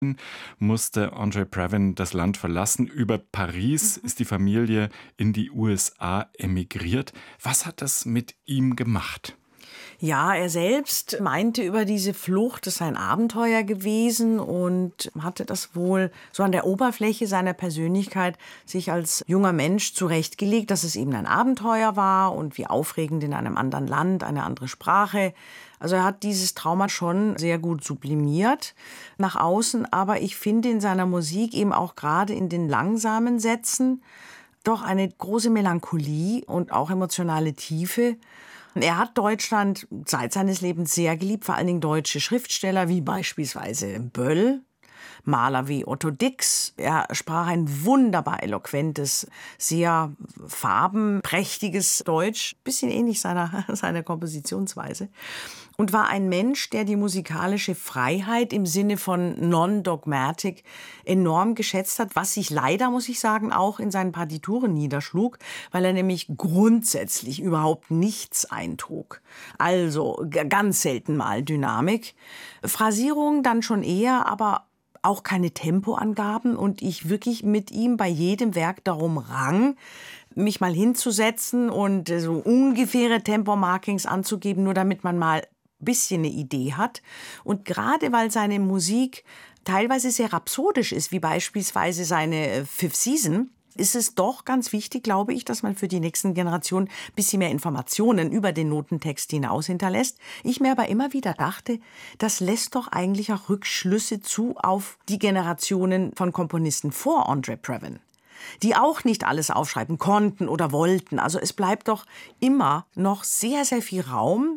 musste Andre Previn das Land verlassen. Über Paris ist die Familie in die USA emigriert. Was hat das mit ihm gemacht? Ja, er selbst meinte über diese Flucht, es sei ein Abenteuer gewesen und hatte das wohl so an der Oberfläche seiner Persönlichkeit sich als junger Mensch zurechtgelegt, dass es eben ein Abenteuer war und wie aufregend in einem anderen Land, eine andere Sprache. Also er hat dieses Trauma schon sehr gut sublimiert nach außen, aber ich finde in seiner Musik eben auch gerade in den langsamen Sätzen doch eine große Melancholie und auch emotionale Tiefe. Er hat Deutschland Zeit seines Lebens sehr geliebt, vor allen Dingen deutsche Schriftsteller wie beispielsweise Böll, Maler wie Otto Dix. Er sprach ein wunderbar eloquentes, sehr farbenprächtiges Deutsch, bisschen ähnlich seiner Kompositionsweise. Und war ein Mensch, der die musikalische Freiheit im Sinne von Non-Dogmatic enorm geschätzt hat, was sich leider, muss ich sagen, auch in seinen Partituren niederschlug, weil er nämlich grundsätzlich überhaupt nichts eintrug. Also ganz selten mal Dynamik. Phrasierung dann schon eher, aber auch keine Tempoangaben und ich wirklich mit ihm bei jedem Werk darum rang, mich mal hinzusetzen und so ungefähre Tempomarkings anzugeben, nur damit man mal ein bisschen eine Idee hat. Und gerade weil seine Musik teilweise sehr rhapsodisch ist, wie beispielsweise seine Fifth Season, ist es doch ganz wichtig, glaube ich, dass man für die nächsten Generationen ein bisschen mehr Informationen über den Notentext hinaus hinterlässt. Ich mir aber immer wieder dachte, das lässt doch eigentlich auch Rückschlüsse zu auf die Generationen von Komponisten vor Andre Previn, die auch nicht alles aufschreiben konnten oder wollten. Also es bleibt doch immer noch sehr, sehr viel Raum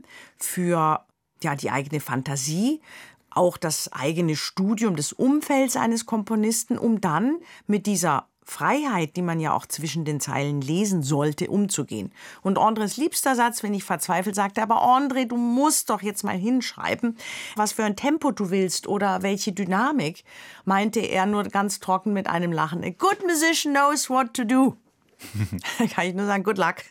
für die eigene Fantasie, auch das eigene Studium des Umfelds eines Komponisten, um dann mit dieser Freiheit, die man ja auch zwischen den Zeilen lesen sollte, umzugehen. Und Andres liebster Satz, wenn ich verzweifelt sagte, aber Andre, du musst doch jetzt mal hinschreiben, was für ein Tempo du willst oder welche Dynamik, meinte er nur ganz trocken mit einem Lachen. A good musician knows what to do. Da kann ich nur sagen, good luck.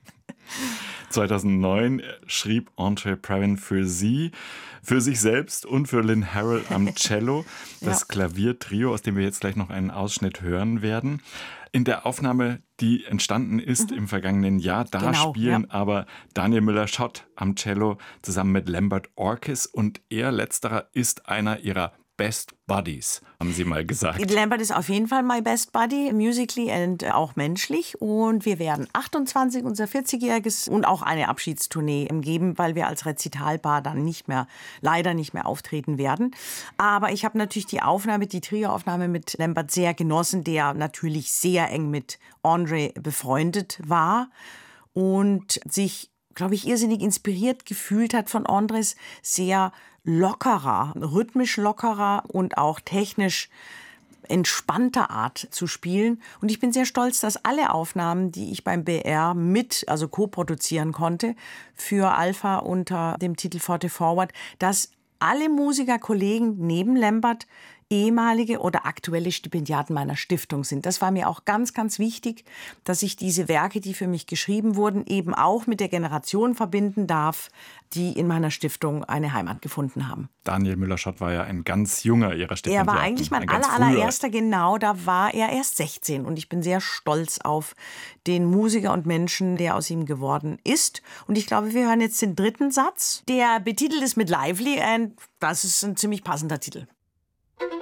2009 schrieb Andre Previn für Sie, für sich selbst und für Lynn Harrell am Cello, das Klaviertrio, aus dem wir jetzt gleich noch einen Ausschnitt hören werden. In der Aufnahme, die entstanden ist im vergangenen Jahr, da spielen aber Daniel Müller-Schott am Cello zusammen mit Lambert Orkis und er, letzterer, ist einer ihrer Best Buddies, haben Sie mal gesagt. Lambert ist auf jeden Fall my best buddy, musically und auch menschlich. Und wir werden 28, unser 40-jähriges und auch eine Abschiedstournee geben, weil wir als Rezitalpaar dann leider nicht mehr auftreten werden. Aber ich habe natürlich die Trioaufnahme mit Lambert sehr genossen, der natürlich sehr eng mit Andre befreundet war und sich, glaube ich, irrsinnig inspiriert gefühlt hat von Andres sehr lockerer, rhythmisch lockerer und auch technisch entspannter Art zu spielen. Und ich bin sehr stolz, dass alle Aufnahmen, die ich beim BR also co-produzieren konnte, für Alpha unter dem Titel Forte Forward, dass alle Musikerkollegen neben Lambert ehemalige oder aktuelle Stipendiaten meiner Stiftung sind. Das war mir auch ganz, ganz wichtig, dass ich diese Werke, die für mich geschrieben wurden, eben auch mit der Generation verbinden darf, die in meiner Stiftung eine Heimat gefunden haben. Daniel Müller-Schott war ja ein ganz junger Ihrer Stipendiaten. Er war eigentlich mein allererster, genau, da war er erst 16 und ich bin sehr stolz auf den Musiker und Menschen, der aus ihm geworden ist. Und ich glaube, wir hören jetzt den dritten Satz, der betitelt ist mit Lively und das ist ein ziemlich passender Titel.